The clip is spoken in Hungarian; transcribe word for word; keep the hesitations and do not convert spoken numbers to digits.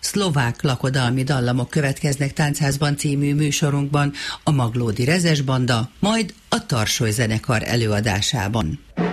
szlovák lakodalmi dallamok következnek Táncházban című műsorunkban, a Maglódi Rezes Banda, majd a Tarsoly zenekar előadásában.